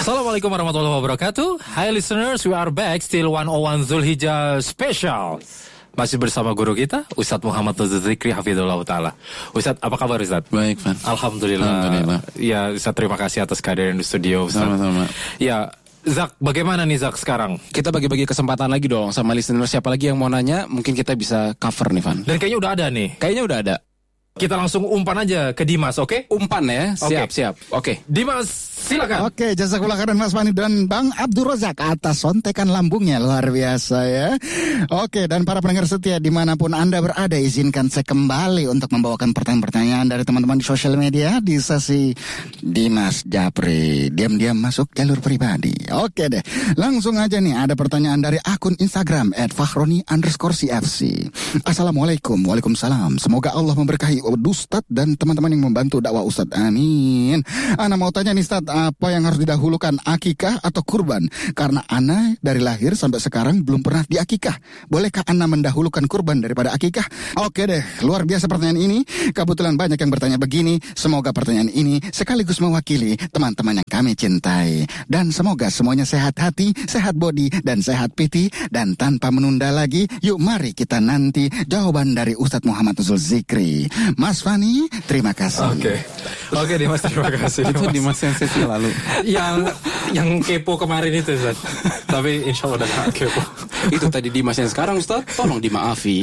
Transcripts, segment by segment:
Assalamualaikum warahmatullahi wabarakatuh. Hi listeners, we are back still 101 Zulhijjah special. Masih bersama guru kita Ustadz Muhammad Nuzul Zikri Hafizullah Ta'ala. Ustadz, apa kabar Ustadz? Baik, Fan. Alhamdulillah. Ya, Ustadz, terima kasih atas kehadiran di studio Ustadz. Sama-sama. Ya, Zak, bagaimana nih Zak sekarang? Kita bagi-bagi kesempatan lagi dong sama listener. Siapa lagi yang mau nanya, mungkin kita bisa cover nih, Van. Dan kayaknya udah ada nih. Kayaknya udah ada. Kita langsung umpan aja ke Dimas, oke? Umpan ya, siap. Oke. Dimas, silakan. Oke, jazakallah khairan Mas Fani dan Bang Abdul Razak atas sontekan lambungnya, luar biasa ya. Oke, dan para pendengar setia dimanapun Anda berada, izinkan saya kembali untuk membawakan pertanyaan-pertanyaan dari teman-teman di sosial media di sesi Dimas Japri. Diam-diam masuk jalur pribadi. Oke deh, langsung aja nih ada pertanyaan dari akun Instagram @fakhroni_cfc. Assalamualaikum, waalaikumsalam. Semoga Allah memberkahi Ustadz dan teman-teman yang membantu dakwah Ustadz. Amin. Ana mau tanya nih Ustadz, apa yang harus didahulukan, akikah atau kurban? Karena Ana dari lahir sampai sekarang belum pernah diakikah. Bolehkah Ana mendahulukan kurban daripada akikah? Oke deh, luar biasa pertanyaan ini. Kebetulan banyak yang bertanya begini. Semoga pertanyaan ini sekaligus mewakili teman-teman yang kami cintai. Dan semoga semuanya sehat hati, sehat body, dan sehat piti. Dan tanpa menunda lagi, yuk mari kita nanti jawaban dari Ustadz Muhammad Nuzul Zikri. Mas Fani, terima kasih. Oke Dimas, terima kasih. Itu Dimas yang sesi lalu. yang kepo kemarin itu Ustaz. Tapi insya Allah udah gak kepo. Itu tadi Dimas yang sekarang, Ustaz. Tolong dimaafi.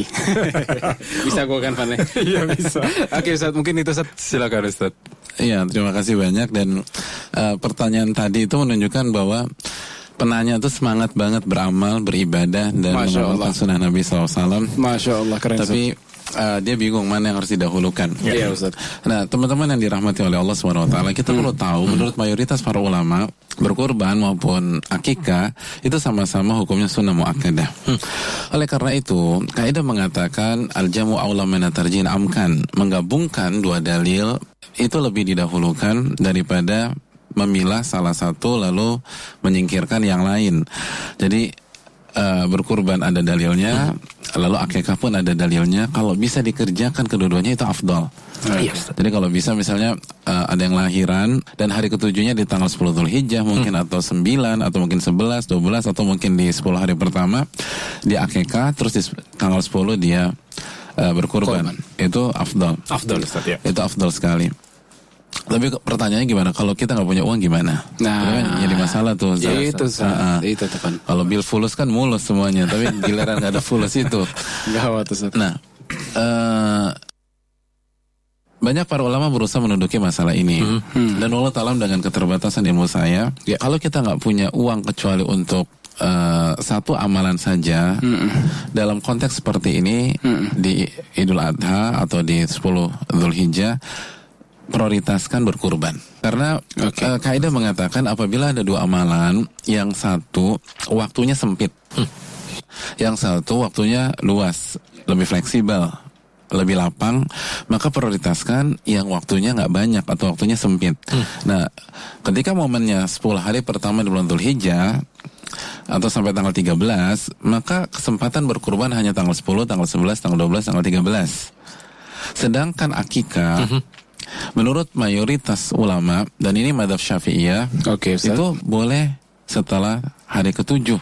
Bisa gue kan, Van? Iya bisa. Oke, Ustaz, mungkin itu Ustaz. Silakan Ustaz. Iya, terima kasih banyak. Dan pertanyaan tadi itu menunjukkan bahwa penanya itu semangat banget beramal, beribadah, dan mengamalkan sunnah Nabi SAW. Masya Allah, keren. Tapi dia bingung mana yang harus didahulukan. Iya, Ustaz. Nah, teman-teman yang dirahmati oleh Allah SWT, kita perlu tahu menurut mayoritas para ulama, berkurban maupun akikah itu sama-sama hukumnya sunnah muakkadah. Oleh karena itu, kaidah mengatakan al-jamu aula min at-tarjih amkan, menggabungkan dua dalil itu lebih didahulukan daripada memilah salah satu lalu menyingkirkan yang lain. Jadi berkurban ada dalilnya, lalu akikah pun ada dalilnya. Kalau bisa dikerjakan kedua-duanya itu afdal. Jadi kalau bisa misalnya ada yang lahiran dan hari ketujuhnya di tanggal 10 Dzulhijjah mungkin atau 9 atau mungkin 11, 12 atau mungkin di 10 hari pertama di akikah, terus di tanggal 10 dia berkurban. Itu afdal. Afdal Ustaz ya. Itu afdal sekali. Tapi pertanyaannya gimana? Kalau kita nggak punya uang gimana? Nah, jadi masalah tuh. Itu tuh kan. Kalau bil fulus kan mulus semuanya, tapi giliran nggak ada fulus itu. Gawat tuh. Nah, banyak para ulama berusaha menduduki masalah ini. Dan Allah Ta'ala dengan keterbatasan ilmu saya, kalau kita nggak punya uang kecuali untuk satu amalan saja, dalam konteks seperti ini di Idul Adha atau di 10 Dzulhijjah, prioritaskan berkurban. Karena kaidah mengatakan apabila ada dua amalan, yang satu waktunya sempit, yang satu waktunya luas, lebih fleksibel, lebih lapang, maka prioritaskan yang waktunya nggak banyak atau waktunya sempit. Nah, ketika momennya 10 hari pertama di bulan Dzulhijjah atau sampai tanggal 13, maka kesempatan berkurban hanya tanggal 10, tanggal 11, tanggal 12, tanggal 13. Sedangkan akikah menurut mayoritas ulama, dan ini madzhab Syafi'iyah, itu boleh setelah hari ke-7.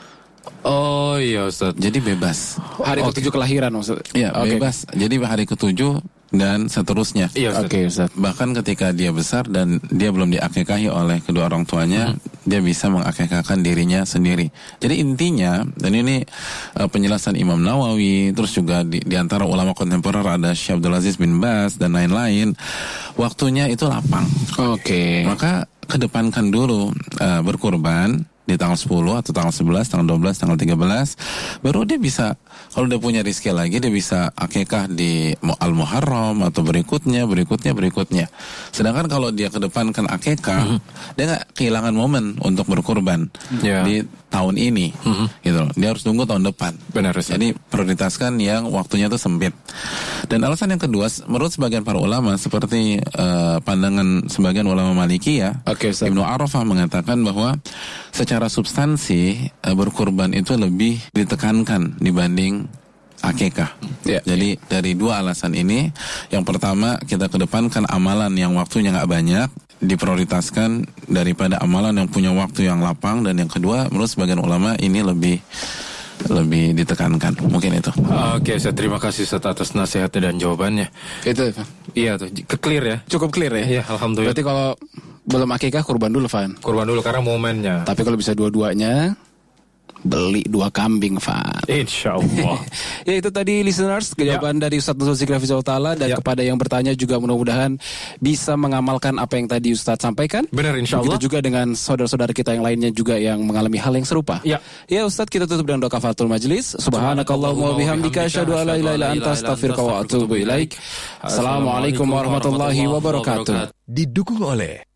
Oh iya Ustaz. Jadi bebas. Hari ke-7 kelahiran Ustaz. Iya, bebas. Jadi hari ke-7 dan seterusnya. Iya Ustaz. Ustaz. Bahkan ketika dia besar dan dia belum diakikahi oleh kedua orang tuanya, dia bisa mengakikahkan dirinya sendiri. Jadi intinya, dan ini penjelasan Imam Nawawi, terus juga di antara ulama kontemporer ada Syekh Abdul Aziz bin Baz dan lain-lain, waktunya itu lapang. Maka kedepankan dulu berkurban di tanggal 10 atau tanggal 11, tanggal 12, tanggal 13, baru dia bisa, kalau dia punya rezeki lagi, dia bisa akikah di Al-Muharram atau berikutnya. Sedangkan kalau dia kedepankan akikah, dia nggak kehilangan momen untuk berkurban di tahun ini, gitu. Dia harus tunggu tahun depan. Benar. Jadi prioritaskan yang waktunya itu sempit. Dan alasan yang kedua, menurut sebagian para ulama, seperti pandangan sebagian ulama Malikiyah, Ibnu Arafah mengatakan bahwa secara substansi berkurban itu lebih ditekankan dibanding akikah. Jadi dari dua alasan ini, yang pertama kita kedepankan amalan yang waktunya nggak banyak, diprioritaskan daripada amalan yang punya waktu yang lapang, dan yang kedua menurut sebagian ulama ini lebih ditekankan. Mungkin itu. Oke, saya terima kasih Ustaz atas nasihatnya dan jawabannya. Itu Iya tuh, clear ya. cukup clear ya. Iya, alhamdulillah. Berarti kalau belum akikah kurban dulu, Van. Kurban dulu karena momennya. Tapi kalau bisa dua-duanya, beli 2 kambing, Van. Insya Allah. Ya itu tadi listeners, jawaban dari Ustaz Nuzul Zikri Hafizahullah Ta'ala. Dan kepada yang bertanya juga mudah-mudahan bisa mengamalkan apa yang tadi Ustaz sampaikan. Benar, insya Allah. Begitu juga dengan saudara-saudara kita yang lainnya juga yang mengalami hal yang serupa. Ya. Ya Ustaz, kita tutup dengan doa kafaratul majlis. Subhanakallahumma wa bihamdika asyhadu an la ilaha illa anta astaghfiruka wa atubu ilaik. Assalamualaikum warahmatullahi wabarakatuh. Didukung oleh